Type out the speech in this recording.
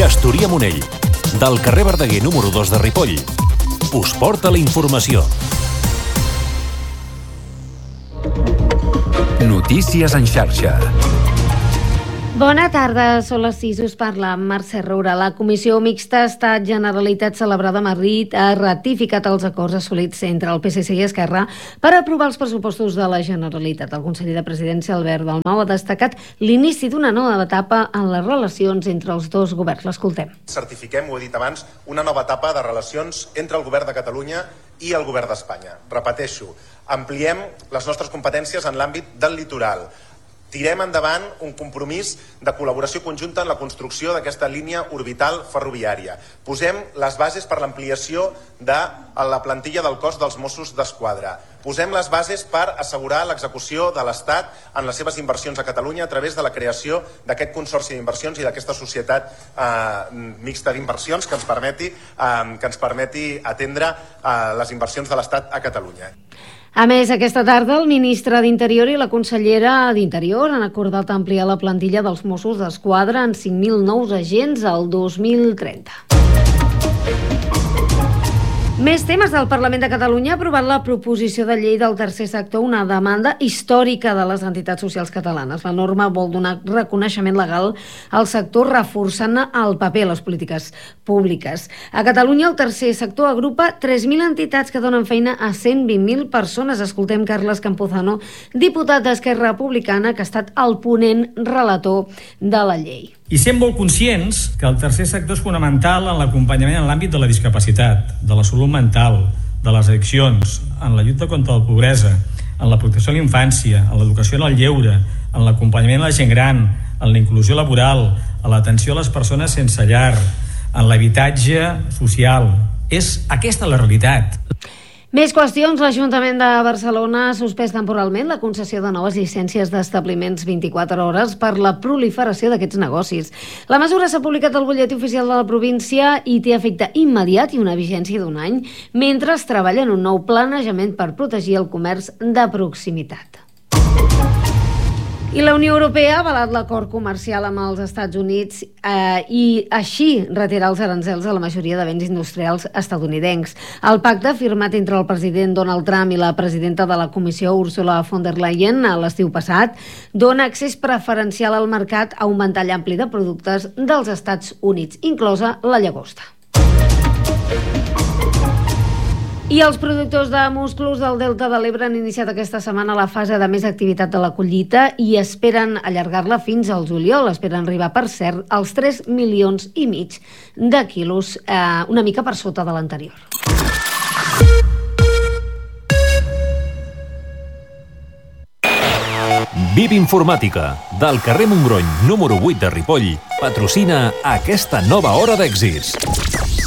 Estorià-Monell, del carrer Verdaguer número 2 de Ripoll, us porta la informació. Notícies en xarxa. Bona tarda, són les 6, us parla Mercè Roura. La Comissió Mixta Estat-Generalitat celebrada a Madrid ha ratificat els acords assolits entre el PSC i Esquerra per aprovar els pressupostos de la Generalitat. El conseller de Presidència, Albert Dalmau, ha destacat l'inici d'una nova etapa en les relacions entre els dos governs. L'escoltem. Certifiquem, ho he dit abans, una nova etapa de relacions entre el govern de Catalunya i el govern d'Espanya. Repeteixo, ampliem les nostres competències en l'àmbit del litoral. Tirem endavant un compromís de col·laboració conjunta en la construcció d'aquesta línia orbital ferroviària. Posem les bases per l'ampliació de la plantilla del cos dels Mossos d'Esquadra. Posem les bases per assegurar l'execució de l'Estat en les seves inversions a Catalunya a través de la creació d'aquest consorci d'inversions i d'aquesta societat mixta d'inversions que ens permeti atendre les inversions de l'Estat a Catalunya. A més, aquesta tarda el ministre d'Interior i la consellera d'Interior han acordat ampliar la plantilla dels Mossos d'Esquadra en 5.000 nous agents al 2030. Més temes. Del Parlament de Catalunya ha aprovat la proposició de llei del tercer sector, una demanda històrica de les entitats socials catalanes. La norma vol donar reconeixement legal al sector, reforçant el paper a les polítiques públiques. A Catalunya el tercer sector agrupa 3.000 entitats que donen feina a 120.000 persones. Escoltem Carles Campuzano, diputat d'Esquerra Republicana, que ha estat el ponent relator de la llei. I sent molt conscients que el tercer sector és fonamental en l'acompanyament en l'àmbit de la discapacitat, de la salut mental, de les addiccions, en la lluita contra la pobresa, en la protecció a la infància, en l'educació en el lleure, en l'acompanyament a la gent gran, en la inclusió laboral, en l'atenció a les persones sense llar, en l'habitatge social. És aquesta la realitat. Més qüestions. L'Ajuntament de Barcelona ha suspès temporalment la concessió de noves llicències d'establiments 24 hores per la proliferació d'aquests negocis. La mesura s'ha publicat al butlletí oficial de la província i té efecte immediat i una vigència d'1 any, mentre es treballa en un nou planejament per protegir el comerç de proximitat. I la Unió Europea ha avalat l'acord comercial amb els Estats Units i així retirar els aranzels a la majoria de béns industrials estatunidencs. El pacte, firmat entre el president Donald Trump i la presidenta de la Comissió, Ursula von der Leyen, a l'estiu passat, dona accés preferencial al mercat a un ventall ampli de productes dels Estats Units, inclosa la llagosta. I els productors de musclos del Delta de l'Ebre han iniciat aquesta setmana la fase de més activitat de la collita i esperen allargar-la fins al juliol. Esperen arribar, per cert, als 3,5 milions de quilos, una mica per sota de l'anterior. VIP Informàtica, del carrer Montgrony, número 8 de Ripoll, patrocina aquesta nova hora d'èxits.